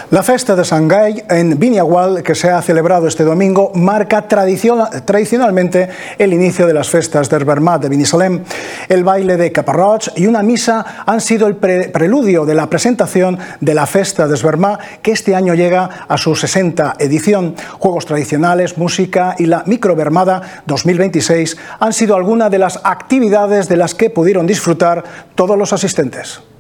La festa de Sant Gai en Vinyawal, que se ha celebrado este domingo, marca tradicionalmente el inicio de las festas del Vermut de Binissalem. El baile de Caparrots y una misa han sido el preludio de la presentación de la festa del Vermut, que este año llega a su 60ª edición. Juegos tradicionales, música y la microvermada 2026 han sido algunas de las actividades de las que pudieron disfrutar todos los asistentes.